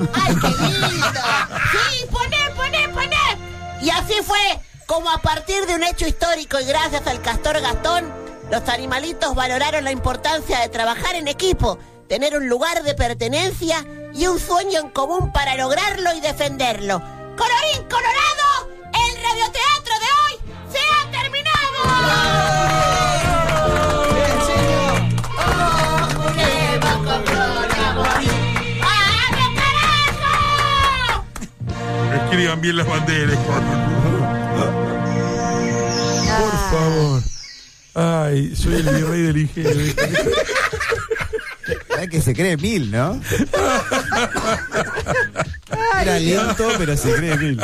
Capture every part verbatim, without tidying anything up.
¡Ay, qué lindo! ¡Sí, poné, poné, poné! Y así fue como a partir de un hecho histórico y gracias al Castor Gastón, los animalitos valoraron la importancia de trabajar en equipo, tener un lugar de pertenencia y un sueño en común para lograrlo y defenderlo. ¡Colorín colorado! ¡El radioteatro de hoy se ha terminado! ¡Bien, señor! ¡Oh, qué bajo morir! ¡Vamos, carajo! Escriban bien las banderas. Por favor. Ay, soy el virrey del ingenio. Es que se cree mil, ¿no? Era lento, pero se cree mil.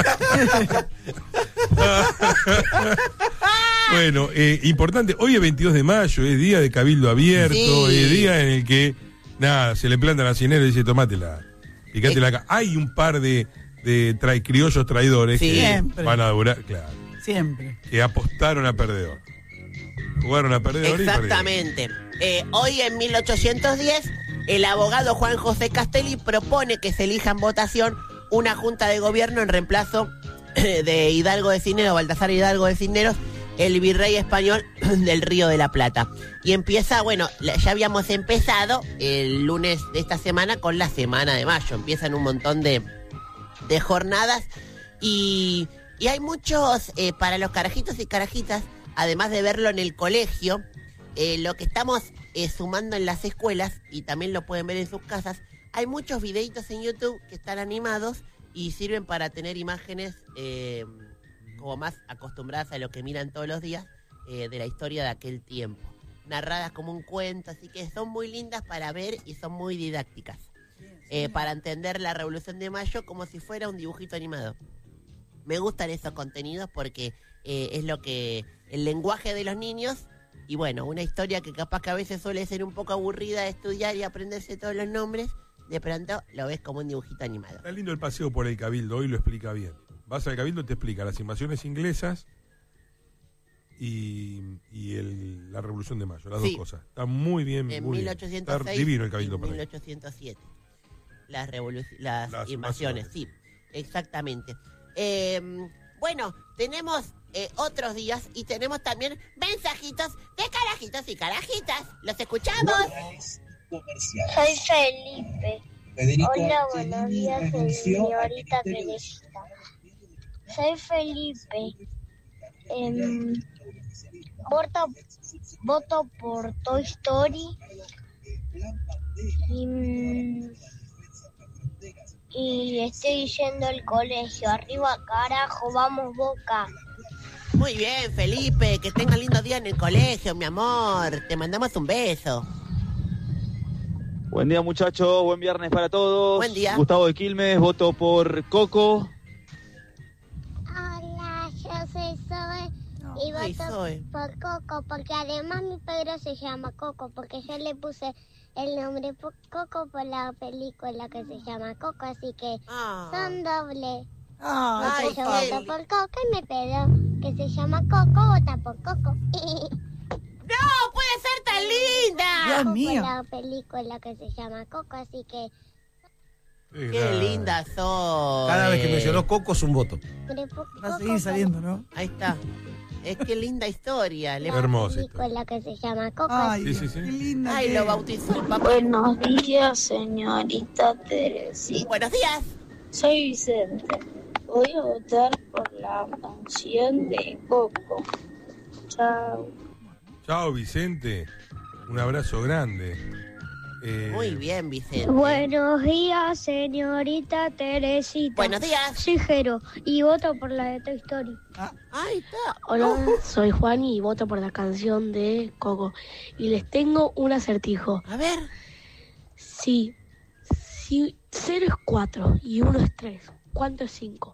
Bueno, eh, importante, hoy es veintidós de mayo, es día de cabildo abierto, sí. Es día en el que, nada, se le planta la cinera y dice, tomátela, picátela acá. Hay un par de, de tra- criollos traidores sí. que Siempre. van a durar, claro. Siempre. Que apostaron a perdedor. Jugaron a perdedor. Exactamente. Eh, hoy en mil ochocientos diez, el abogado Juan José Castelli propone que se elija en votación una junta de gobierno en reemplazo de Hidalgo de Cisneros, Baltasar Hidalgo de Cisneros, el virrey español del Río de la Plata. Y empieza, bueno, ya habíamos empezado el lunes de esta semana con la Semana de Mayo. Empiezan un montón de, de jornadas y, y hay muchos, eh, para los carajitos y carajitas, además de verlo en el colegio, eh, lo que estamos eh, sumando en las escuelas, y también lo pueden ver en sus casas, hay muchos videitos en YouTube que están animados y sirven para tener imágenes eh, como más acostumbradas a lo que miran todos los días eh, de la historia de aquel tiempo. Narradas como un cuento, así que son muy lindas para ver y son muy didácticas. Eh, para entender la Revolución de Mayo como si fuera un dibujito animado. Me gustan esos contenidos porque eh, es lo que... el lenguaje de los niños, y bueno, una historia que capaz que a veces suele ser un poco aburrida de estudiar y aprenderse todos los nombres, de pronto lo ves como un dibujito animado. Está lindo el paseo por el Cabildo, hoy lo explica bien. Vas al Cabildo y te explica las invasiones inglesas y, y el, la Revolución de Mayo, las sí. dos cosas. Está muy bien, en muy mil ochocientos seis, bien. Está divino el Cabildo. En mil ochocientos siete. Las, revolu- las, las invasiones, invasiones, sí, exactamente. Eh, bueno, tenemos eh, otros días y tenemos también mensajitos de carajitos y carajitas. ¿Los escuchamos? Soy Felipe. Federico Hola, buenos días, señorita Teresita. Soy Felipe. Eh, voto, voto por Toy Story. Y, y estoy yendo al colegio. Arriba, carajo, vamos, Boca. Muy bien, Felipe, que tenga lindo día en el colegio, mi amor. Te mandamos un beso. Buen día, muchachos, buen viernes para todos. Buen día. Gustavo de Quilmes, voto por Coco. Hola, yo soy Zoe y Ay, voto Zoe. por Coco, porque además mi perro se llama Coco, porque yo le puse el nombre Coco por la película que se llama Coco, así que Ah. son doble. Ay, yo qué voto por Coco y mi perro que se llama Coco vota por Coco. ¡No puede ser tan linda! Dios Por mío. la película que se llama Coco, así que... ¡Qué linda sos! Cada vez que mencionó Coco es un voto. Va a seguir saliendo, ¿no? Ahí está. Es que linda historia. Le... La Hermosa película que se llama Coco. Ay, Sí, sí, sí. qué linda. Ay, que lo es. bautizó el papá. Buenos días, señorita Teresita. Buenos días. Soy Vicente. Voy a votar por la canción de Coco. Chao. Chao, Vicente. Un abrazo grande. Eh, Muy bien, Vicente. Buenos días, señorita Teresita. Buenos días. Soy Jero y voto por la de Toy Story. Ahí está. Hola, soy Juan y voto por la canción de Coco. Y les tengo un acertijo. A ver. Si, si cero es cuatro y uno es tres, ¿cuánto es cinco?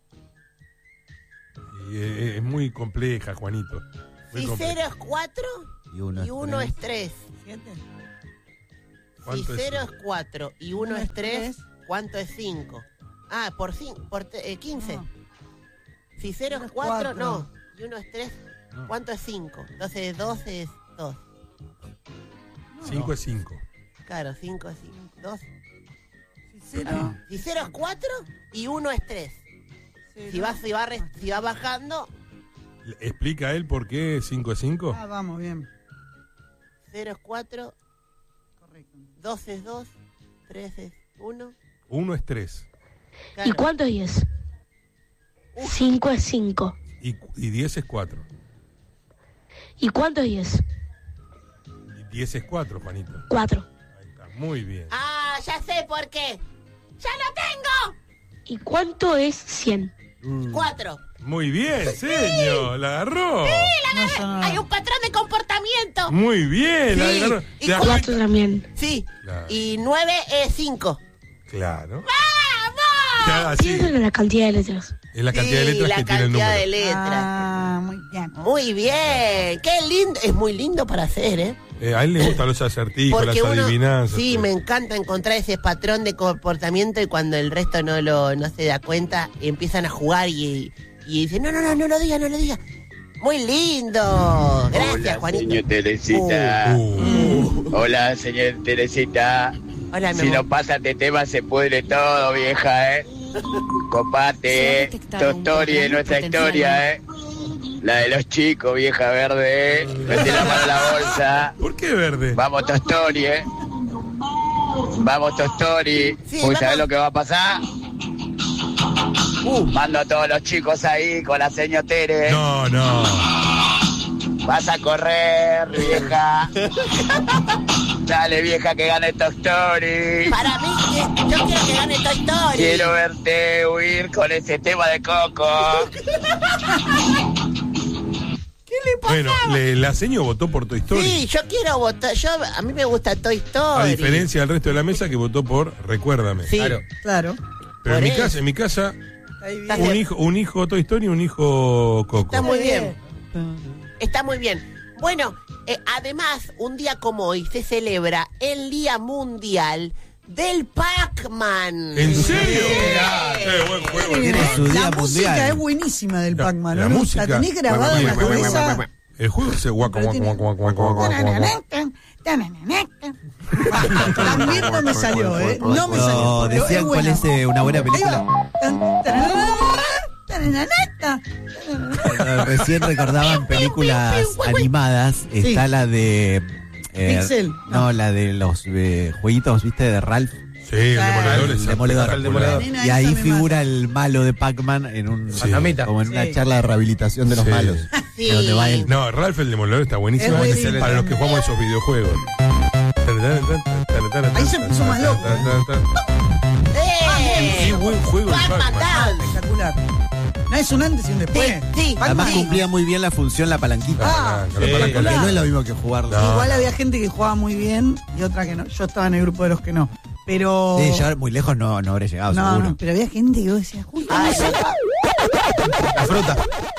y, eh, es muy compleja, Juanito. Muy Si compleja. cero es cuatro Y uno, y uno es tres. ¿Siete? Si ¿Cuánto es cero cinco? es cuatro y uno es tres, ¿cuánto es cinco? Ah, por cinco, por te- eh, quince. No. Si cero Cero es es cuatro, cuatro. no. Y uno es tres, No. ¿cuánto es cinco? Entonces dos es dos. Cinco es cinco. Claro, cinco es cinco. Dos. Si Cero. Si cero es cuatro y uno es tres. Si va, si, va, re- si va bajando, ¿Explica él por qué cinco es cinco? Ah, vamos, bien. cero es cuatro, Correcto. dos es dos, tres es uno. Uno es tres. ¿Y cuánto es diez? cinco es cinco. Y, y diez es cuatro. ¿Y cuánto es diez? Y diez es cuatro, Juanito. cuatro. Ahí está, muy bien. Ah, ya sé por qué. ¡Ya lo tengo! ¿Y cuánto es cien? Cuatro. Muy bien, señor, la agarró. No, yo no. Hay un patrón de comportamiento. Muy bien, la Sí, agarró. y ¿Te das cuatro- cuenta? cuatro también. Sí. Claro. Y nueve es cinco. Claro. ¡Vamos! Claro, así. Piensen en la cantidad de letras. Es la cantidad de Sí, letras la que tiene el cantidad número. de letras. Ah, muy bien. Muy bien. Qué lindo. Es muy lindo para hacer, ¿eh? Eh, a él le gustan los acertijos, las uno, adivinanzas. sí, todo. me encanta encontrar ese patrón de comportamiento y cuando el resto no lo no se da cuenta, empiezan a jugar y, y dicen, no, no, no, no lo diga, no lo diga. Muy lindo. Gracias, Hola, Juanito. señor Teresita. Uh, Hola, señor Teresita. Hola, mi Si amor. no pasa de tema se pudre todo, vieja, ¿eh? Copate, ¿eh? Tu historia es nuestra historia, ¿eh? La de los chicos, vieja verde, ¿eh? Mete la mano en la bolsa. ¿Por qué verde? Vamos, tu story, ¿eh? Vamos, tu story. Sí, Uy, vamos. ¿sabés lo que va a pasar? Uh, mando a todos los chicos ahí con la señor Tere. No, no. Vas a correr, vieja. Dale, vieja, que gane Toy Story. Para mí, que- yo quiero que gane Toy Story. Quiero verte huir con ese tema de Coco. Bueno, le- la seño votó por Toy Story. Sí, yo quiero votar. Yo, a mí me gusta Toy A Story. diferencia del resto de la mesa que votó por Recuérdame. Sí. Claro. Claro. Pero en Por mi eso. casa, en mi casa, Ahí Está bien. un hijo, un hijo Toy Story y un hijo Coco. Está muy bien. Está muy bien. Bueno, eh, además, un día como hoy se celebra el Día Mundial del Pac-Man. ¿En serio? Qué buen juego. Tiene su día La música mundial. es buenísima del La- Pac-Man, la ¿no? música- La tenés grabada en la Bueno, bueno, cabeza. bueno, bueno. El juego se guaco, Pero guaco, tiene- guaco, guaco, guaco, guaco, guaco. También no me salió, ¿eh? No me salió. No, pero decían es cuál buena. es eh, una buena Ahí película. va. Tan, tararara, tarananata. Cuando recién recordaban películas animadas, está la de... eh, Pixel, No, no. la de los eh, jueguitos, ¿viste? De Ralph. Sí, el demoledor El es demoledor. espectacular. El demoledor. La nena Y ahí esa me figura el malo de Pac-Man en un Sí. fantasmita, como en una Sí. charla de rehabilitación de los Sí. malos. Sí. De donde va él. No, Ralph el demoledor está buenísimo. Es buenísimo. Para los que jugamos esos videojuegos. Ahí se puso más loco, ¡Eh! Qué buen juego el Pac-Man Pac-Man. Dance. Espectacular. No es un antes y un después. Sí, sí. Pac-Man. Además Sí. cumplía muy bien la función la palanquita. Ah, Con la palanca. Porque no es lo mismo que jugarlo. No. Igual había gente que jugaba muy bien y otra que no. Yo estaba en el grupo de los que no. Pero. Sí, ya muy lejos no, no habré llegado, no, seguro. no, pero había gente que vos decías, justo Ay, no sé. La fruta.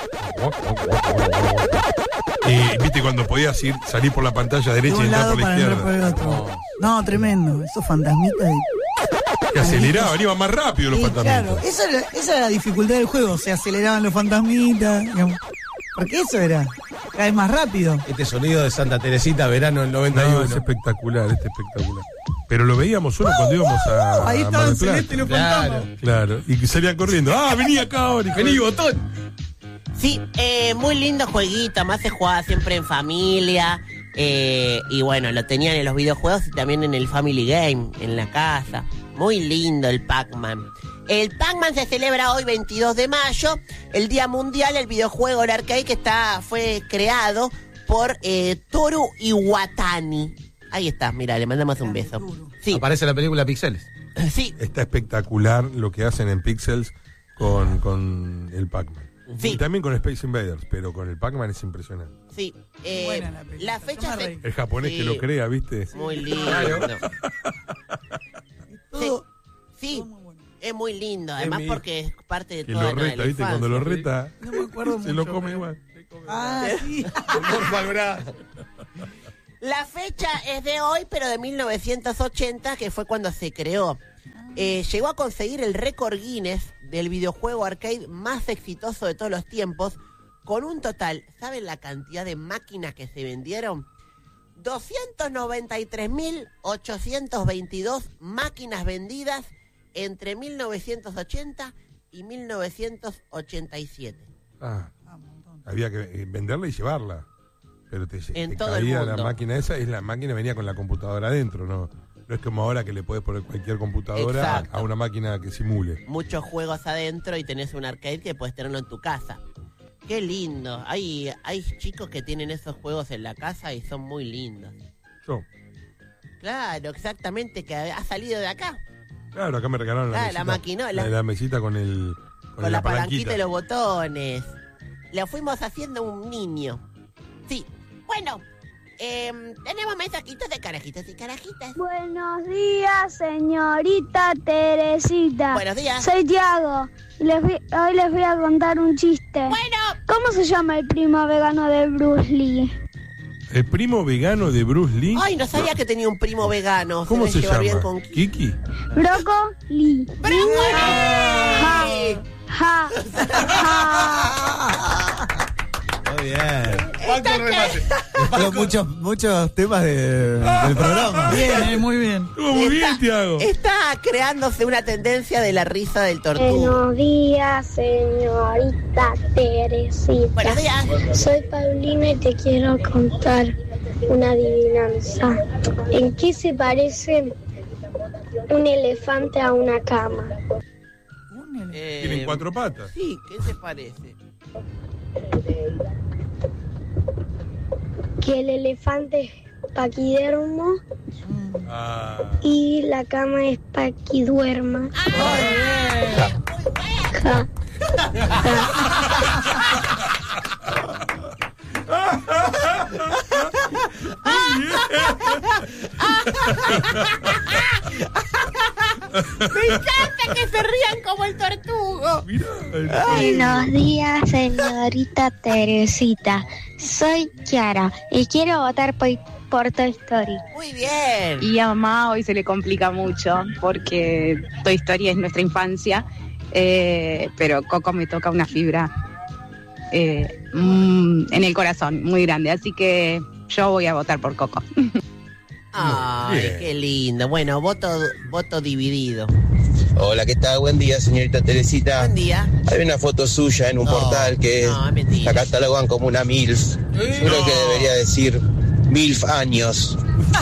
Y viste cuando podías ir, salir por la pantalla de derecha y un entrar lado por la para entrar por el izquierda. otro. No, tremendo. Esos fantasmitas. y- Que aceleraban, iban más rápido los Sí, claro, fantasmitas. esa era, esa era la dificultad del juego. Se aceleraban los fantasmitas. Digamos. Porque eso era. Cada vez más rápido. Este sonido de Santa Teresita, verano del noventa y No, uno. es espectacular, este espectacular. Pero lo veíamos solo cuando íbamos a. Ahí a estaban Mar del Plata. Celeste y los Claro. fantasmas. Claro, y que salían corriendo. ¡Ah, vení acá ahora! Vení, botón. Sí, eh, muy lindo jueguito, más se jugaba siempre en familia. eh, y bueno, lo tenían en los videojuegos y también en el Family Game, en la casa. Muy lindo el Pac-Man. El Pac-Man se celebra hoy veintidós de mayo, el Día Mundial, el videojuego, el arcade que está, fue creado por eh, Toru Iwatani. Ahí está, mira, le mandamos un beso. Sí, Aparece la película Pixeles. sí, Está espectacular lo que hacen en Pixels con, con el Pac-Man. Sí. Y también con Space Invaders, pero con el Pac-Man es impresionante. sí. Eh, Buena la película, la fecha yo me se- reí. El japonés Sí. que lo crea, ¿viste? Muy lindo. Todo, Sí, todo muy bueno. es muy lindo, además mi- porque es parte de Que toda lo la reta, ¿viste? infancia. Cuando lo reta, No me acuerdo se lo mucho, come pero- igual. Ah, sí. La fecha es de hoy, pero de mil novecientos ochenta, que fue cuando se creó. Eh, llegó a conseguir el récord Guinness del videojuego arcade más exitoso de todos los tiempos, con un total, ¿saben la cantidad de máquinas que se vendieron? doscientos noventa y tres mil ochocientos veintidós máquinas vendidas entre mil novecientos ochenta y mil novecientos ochenta y siete. Ah, había que venderla y llevarla. Pero te, en te todo el caía mundo. La máquina esa, es la máquina venía con la computadora adentro, ¿no? No es como ahora que le puedes poner cualquier computadora a, a una máquina que simule. Muchos juegos adentro y tenés un arcade que puedes tenerlo en tu casa. Qué lindo. Hay, hay chicos que tienen esos juegos en la casa y son muy lindos. Yo. Claro, exactamente, que ha salido de acá. Claro, acá me regalaron Claro, la la mesita. maquinola. La, la mesita con el con, Con la, la palanquita palanquita y los botones. Lo fuimos haciendo un niño. Sí. Bueno, eh, tenemos mensajitos de carajitos y carajitas. Buenos días, señorita Teresita. Buenos días. Soy Tiago. Les vi- hoy les voy a contar un chiste. Bueno. ¿Cómo se llama el primo vegano de Bruce Lee? ¿El primo vegano de Bruce Lee? Ay, no sabía que tenía un primo vegano. ¿Cómo se, se debe llevar llama? bien con... ¿Kiki? Brócoli. Ja, ja, ja. Muy bien. ¿Cuánto remate? Fueron muchos, muchos temas de- del programa. Bien, eh, muy bien. Estuvo muy bien, Tiago. Está creándose una tendencia de la risa del tortugo. Buenos días, señorita Teresita. Buenos días. Soy Paulina y te quiero contar una adivinanza. ¿En qué se parece un elefante a una cama? Eh, Tienen cuatro patas. Sí, ¿qué se parece? Que el elefante es paquidermo Ah. y la cama es paquiduerma. Ja. Me encanta que se rían como el tortugo. Mirá. Buenos días, señorita Teresita. Soy Kiara y quiero votar por, por Toy Story. Muy bien. Y a mamá hoy se le complica mucho porque Toy Story es nuestra infancia, eh, pero Coco me toca una fibra eh, mm, en el corazón muy grande, así que yo voy a votar por Coco. Ay, Bien. qué lindo. Bueno, voto, voto dividido. Hola, ¿qué tal? Buen día, señorita Teresita. Buen día. Hay una foto suya en un No, portal que no, es mentira. la catalogan como una MILF. Creo no. que debería decir MILF años.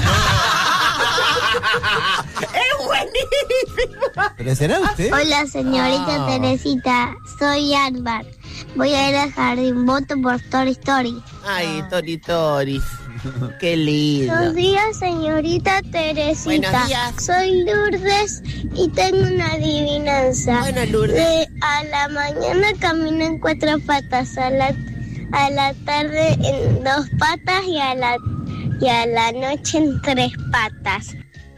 ¡Es buenísimo! ¿Pero será usted? Hola, señorita Ah. Teresita. Soy Álvaro. Voy a ir al jardín. Voto por Toy Story. Ay, Tori Toris. Qué lindo. Buenos días, señorita Teresita. Buenos días. Soy Lourdes y tengo una adivinanza. Bueno, Lourdes. De a la mañana camino en cuatro patas, a la, a la tarde en dos patas y a la, y a la noche en tres patas.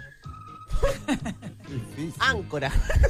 Áncora.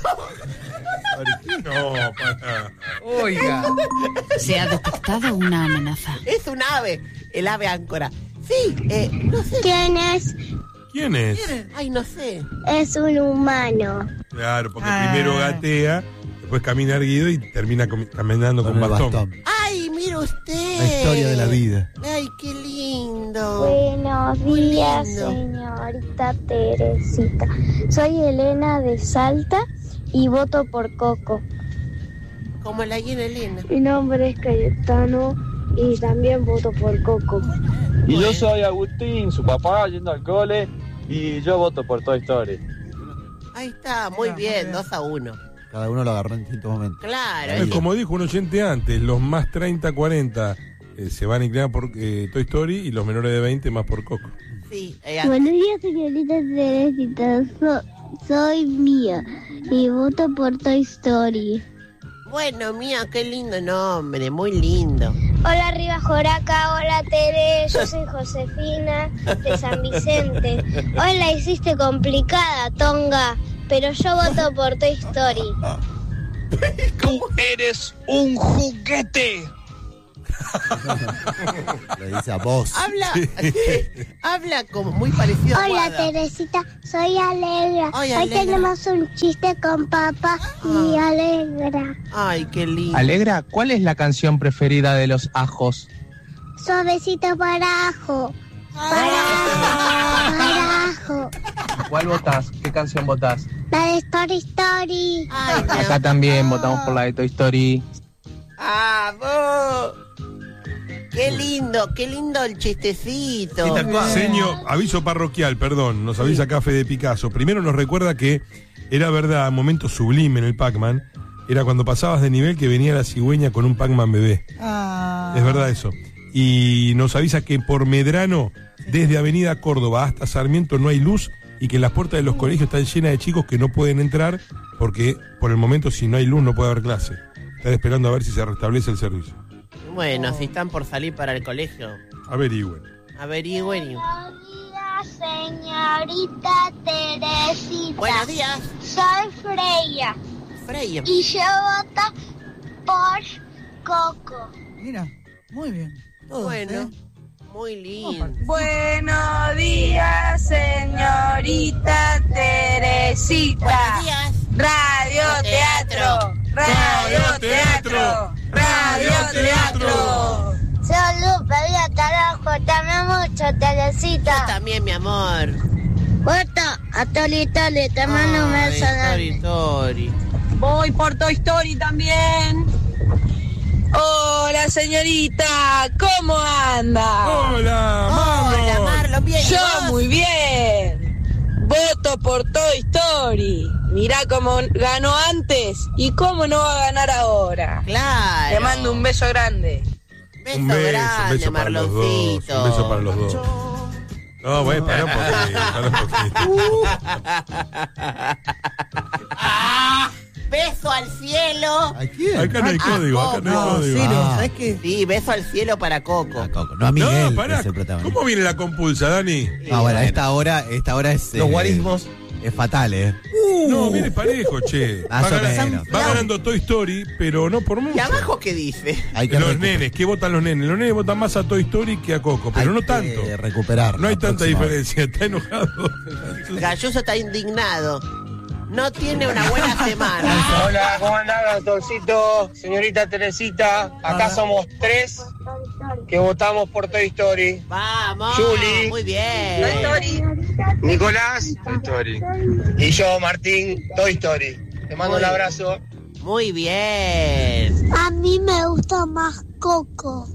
No, para. Oiga. Se ha detectado una amenaza. Es un ave, el ave áncora. Sí, eh, no sé. ¿Quién es? ¿Quién es? Ay, no sé. Es un humano. Claro, porque Ah. primero gatea, después camina erguido y termina comi- caminando con, Con el bastón. bastón. Ay, mire usted. La historia de la vida. Ay, qué lindo. Buenos Muy días, lindo. señorita Teresita. Soy Elena de Salta y voto por Coco. Como la llena Elena. Mi nombre es Cayetano y también voto por Coco. Y yo soy Agustín, su papá, yendo al cole, y yo voto por Toy Story. Ahí está, muy Muy bien, bien. dos a uno. Cada uno lo agarró en distintos momentos. Claro. Es es- como dijo un oyente antes, los más treinta, cuarenta eh, se van a inclinar por eh, Toy Story y los menores de veinte más por Coco. Sí, eh, Buenos días, señorita Teresita. So- soy Mía y voto por Toy Story. bueno, mía, qué lindo nombre, muy lindo. Hola, Riva Joraca. Hola, Tere. Yo soy Josefina de San Vicente. Hoy la hiciste complicada, Tonga, pero yo voto por Toy Story. ¡Eres un juguete! Lo dice a vos. Habla, habla como muy parecido a Hola, Wada. Teresita. Soy Alegra. Ay, Hoy Alegra. tenemos un chiste con papá y Alegra. Ay, qué lindo. Alegra, ¿cuál es la canción preferida de los ajos? Suavecito para ajo. Carajo. ¿Cuál votás? ¿Qué canción votás? La de Story Story. Ay, Acá también votamos por la de Toy Story. ¡Ah, vos! ¡Qué lindo! ¡Qué lindo el chistecito! Sí, tal cual. Señor, aviso parroquial, perdón, nos avisa acá Fede Picasso. Primero nos recuerda que era verdad, momento sublime en el Pac-Man, era cuando pasabas de nivel que venía la cigüeña con un Pac-Man bebé. Ah. Es verdad eso. Y nos avisa que por Medrano, desde Avenida Córdoba hasta Sarmiento no hay luz y que las puertas de los colegios están llenas de chicos que no pueden entrar porque por el momento si no hay luz no puede haber clase. Están esperando a ver si se restablece el servicio. Bueno, si están por salir para el colegio, Averigüen. averigüen. y- Buenos días, señorita Teresita. Buenos días. Soy Freya. Freya. Y yo voto por Coco. Mira, muy bien. Todos, Bueno, ¿eh? muy lindo. Buenos días, señorita Teresita. Buenos días. Radio Teatro, Radio Teatro, Radio Teatro. Soy Lupe, vida carajo, te amo mucho, Yo Teresita. también, mi amor. Voto a Toli Toli, te mando un Ay, beso Tori, grande. Tori. Voy por Toy Story también. Hola, señorita, ¿cómo anda? ¡Hola, Marlon! Hola, Marlon, bien. ¿y Yo vos? muy bien. Voto por Toy Story. Mirá cómo ganó antes y cómo no va a ganar ahora. Claro. Te mando un beso grande. Beso Un beso, grande, un beso para los dos. Marloncito. Un beso para los dos. No, bueno, para un poquito, para un poquito. Ah, beso al cielo. ¿A quién? Acá no hay Ah, código, acá no hay Coco. código. Ciro, Ah. ¿sabes qué? Sí, beso al cielo para Coco. A Coco, no a Miguel, No, que pará, es el protagonista. ¿cómo viene la compulsa, Dani? Ah, bueno, esta hora, esta hora es. Los eh, guarismos. Es fatal, ¿eh? No, viene parejo, che. Más Va, o ganando, menos. va ganando Toy Story, pero no por mucho. ¿Y abajo qué dice? Hay que Los recu- nenes, ¿qué votan los nenes? Los nenes votan más a Toy Story que a Coco, pero hay no que tanto. recuperar. No hay la tanta próxima vez. diferencia, está enojado. Galloso está indignado. No tiene una buena semana. Hola, ¿cómo andás, doctorcito? Señorita Teresita, acá somos tres que votamos por Toy Story. Vamos. Juli. Muy bien. Toy Story. Nicolás, Toy Story. Y yo, Martín, Toy Story. Te mando Muy un abrazo. Muy bien. A mí me gusta más Coco.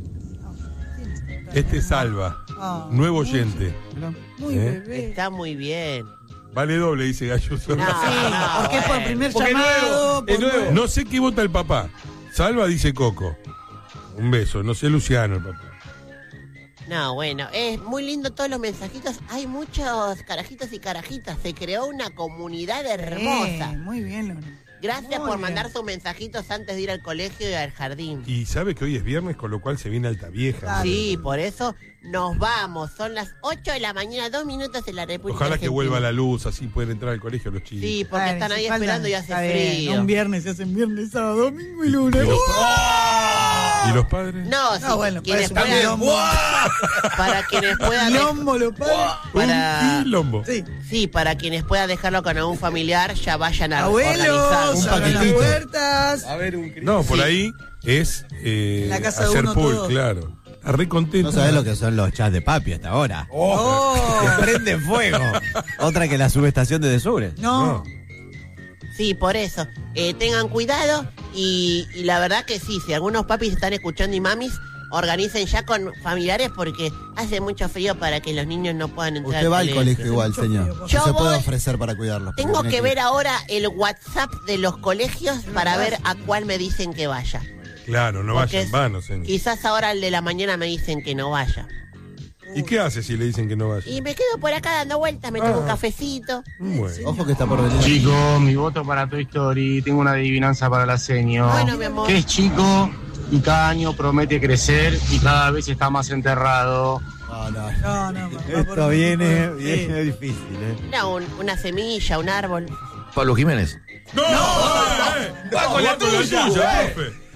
Este es Alba, Ah, nuevo oyente. muy ¿Eh? bebé. Está muy bien. Vale doble, dice Galloso. No, Sí, no, porque es por bueno. primer Porque es llamado. nuevo, es por- nuevo. No sé qué vota el papá. Salva dice Coco. Un beso, no sé Luciano el papá. No, bueno, es muy lindo todos los mensajitos. Hay muchos carajitos y carajitas. Se creó una comunidad hermosa. Eh, muy bien, Luna. Gracias Muy por bien. mandar sus mensajitos antes de ir al colegio y al jardín. Y sabe que hoy es viernes, con lo cual se viene alta vieja. Sí, por eso nos vamos. Son las ocho de la mañana, dos minutos en la República Ojalá que Argentina. vuelva la luz, así pueden entrar al colegio los chicos. Sí, porque Ay, están si ahí faltan- esperando y hace está bien, frío. Un viernes se hacen viernes, sábado, domingo y lunes. ¿Y los, ¡Oh! ¿Y los padres? No, sí, No, bueno, quienes para eso puedan, también. para quienes puedan dej- Lombo, lo padre. para Un quilombo. Sí. sí, para quienes puedan dejarlo con algún familiar, ya vayan a Abuelos, organizar. abran las paquetito. puertas. A ver, un No, por Sí. ahí es eh, En la casa de hacer uno pool, todos. claro. Está re contento. No sabés lo que son los chats de papi hasta ahora. Oh. Que prenden fuego. Otra que la subestación de Desure. No. Sí, por eso. Eh, tengan cuidado y, y la verdad que sí, si algunos papis están escuchando y mamis, organicen ya con familiares porque hace mucho frío para que los niños no puedan entrar Usted va al colegio igual, mucho señor. frío. ¿Qué Yo se puede voy- ofrecer para cuidarlos? Tengo Porque que tiene ver ahora el WhatsApp de los colegios para ver a cuál me dicen que vaya. Claro, no Porque vayan es- vanos. señor. Quizás ahora el de la mañana me dicen que no vaya. ¿Y qué hace si le dicen que no vaya? Y me quedo por acá dando vueltas, me tomo un Ah. cafecito. Bueno. Ojo que está por venir. Chicos, mi voto para Toy Story. Tengo una adivinanza para la seño. Bueno, mi amor. Que es chico y cada año promete crecer y cada vez está más enterrado. No, no. No, no, va por- Esto viene, Sí. viene difícil, ¿eh? Una, un- una semilla, un árbol. Pablo Jiménez. ¡No! eh, eh. Va con la tuya, profe.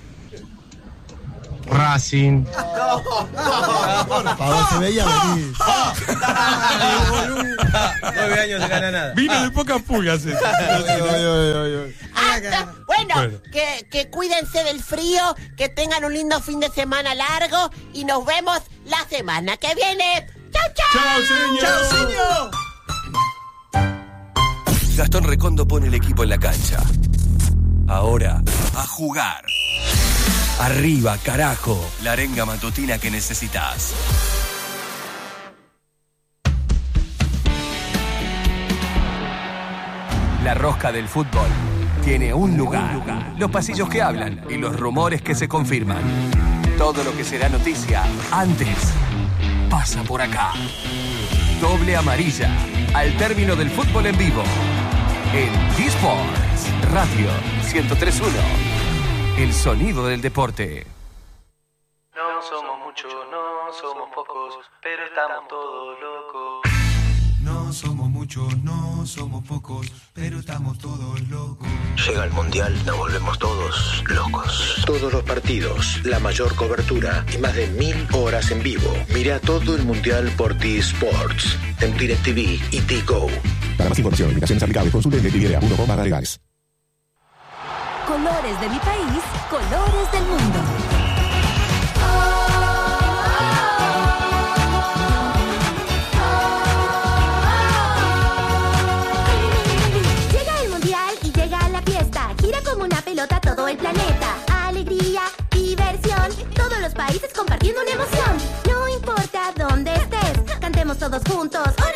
Racing. Por favor, se veía venir. Nueve años de gana nada. Vino de pocas pulgas ese. Hasta- bueno, Bueno. Que, que cuídense del frío, que tengan un lindo fin de semana largo y nos vemos la semana que viene. ¡Chau, chau! ¡Chao, señor! ¡Chao, señor! Gastón Recondo pone el equipo en la cancha. Ahora, a jugar. Arriba, carajo. La arenga matutina que necesitas. La rosca del fútbol tiene un lugar. Los pasillos que hablan y los rumores que se confirman. Todo lo que será noticia antes pasa por acá. Doble amarilla. Al término del fútbol en vivo. En D-Sports Radio ciento tres punto uno. El sonido del deporte. No somos muchos, no somos pocos, pero estamos todos locos. No somos muchos, no somos pocos, pero estamos todos locos. Llega el Mundial, nos volvemos todos locos. Todos los partidos, la mayor cobertura y más de mil horas en vivo. Mira todo el Mundial por T-Sports, en DirecTV y T-Go. Para más información, invitaciones aplicables, consulte en DirecTV punto com barra legales. Colores de mi país, colores del mundo. Llega el mundial y llega la fiesta. Gira como una pelota todo el planeta. Alegría, diversión, todos los países compartiendo una emoción. No importa dónde estés, cantemos todos juntos.